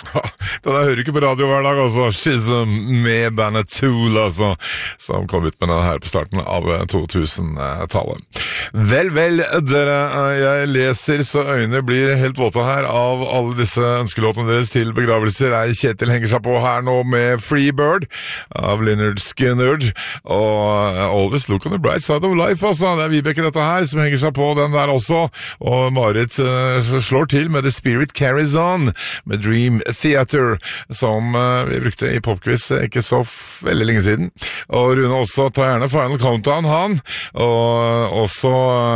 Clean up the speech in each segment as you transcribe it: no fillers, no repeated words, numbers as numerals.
Den hører ikke på radio hver dag, altså. Schism med bandet Tool, altså, som kom ut med den her på starten av 2000-tallet. Vel, dere, jeg leser så øynene blir helt våte her av alle disse ønskelåtene deres til begravelser. Kjetil henger seg på her nå med Free Bird av Lynyrd Skynyrd, og Always Look on the Bright Side of Life, altså. Det Vibeke dette her som henger seg på den der også, og Marit slår til med The Spirit Carries On, med Dream Theater, som vi brukte i Popquiz ikke så veldig lenge siden. Og Rune også tar gjerne Final Countdown, han, og også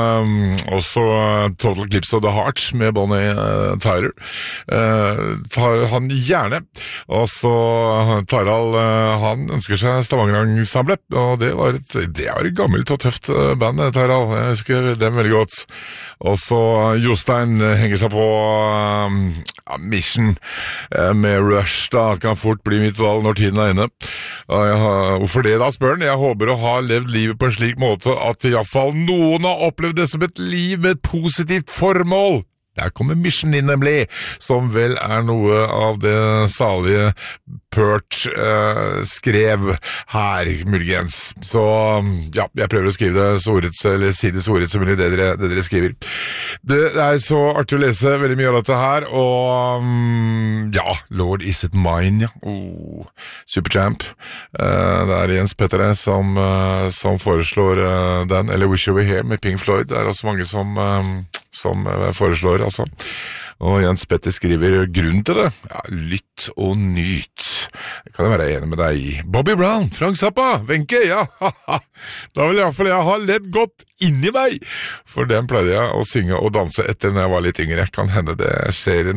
Total Eclipse of the Heart med Bonnie Tyler tar han gjerne. Og så Tarald, han ønsker seg Stavanger-ensemble, og det var et gammelt og tøft band, Tarald. Jeg husker dem veldig godt. Og så Jostein henger seg på Mission med Rush, da kan fort bli mitt valg når tiden inne. Hvorfor det da, spør han? Jeg håper å ha levd livet på en slik måte at i hvert fall noen har opplevd det som et liv med et positivt formål. Der kommer Mission inn nemlig, som vel noe av det salige Pert skrev her, muligens. Så ja, jeg prøver å skrive det så ordrett, eller si det så ordrett som mulig, det dere skriver. Det så artig å lese veldig mye av dette her, og ja, Lord Is It Mine, ja. Supertramp. Det Jens Petter som foreslår den, eller Wish You Were Here med Pink Floyd. Det også mange som foreslår, altså. Og Jens Petter skriver grunnen til det. Ja, lytt og nyt. Det kan jeg være enig med deg i. Bobby Brown, Frank Zappa, Wenche, ja. Da vil i hvert fall jeg ha ledd godt inni meg. For den pleide jeg å synge og danse etter når jeg var litt yngre. Kan hende det skjer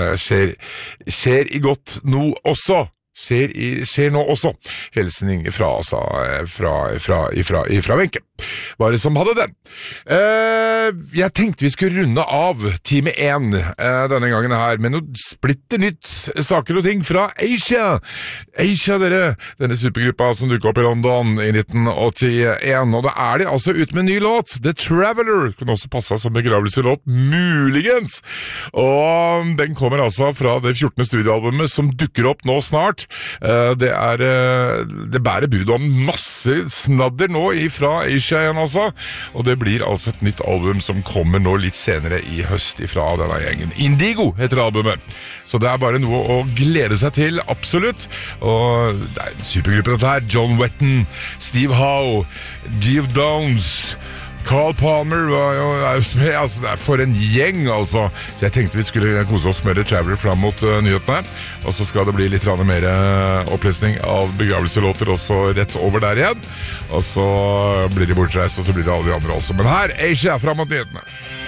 i godt nå også. Skjer nå også. Hilsning fra Wenche. Bare som hadde den. Jeg tenkte vi skulle runde av time 1 denne gangen her med noe splitter nytt saker og ting fra Asia. Asia, denne supergruppa som dukket opp i London i 1981, og da de altså ute med en ny låt, The Traveler. Kunne også passe som begravelselåt, muligens. Og den kommer altså fra det 14. studioalbumet som dukker opp nå snart. Det bærer bud om masse snadder nå fra Asia igjen, altså. Og det blir altså et nytt album som kommer nå litt senere i høst fra denne gjengen. Indigo heter albumet. Så det bare noe å glede seg til, absolutt. Og det en supergruppe dette her. John Wetton, Steve Howe, Geoff Downes, Carl Palmer var jo med, altså det for en gjeng, altså. Så jeg tenkte vi skulle kose oss med The Traveler fram mot nyhetene, og så skal det bli litt mer opplesning av begravelselåter også rett over der igjen, og så blir de bortreist, og så blir det alle de andre også. Men her, Asia, fram mot nyhetene.